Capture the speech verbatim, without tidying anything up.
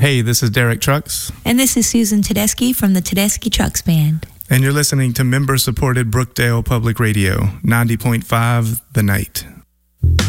Hey, this is Derek Trucks. And this is Susan Tedeschi from the Tedeschi Trucks Band. And you're listening to member-supported Brookdale Public Radio, ninety point five The Night.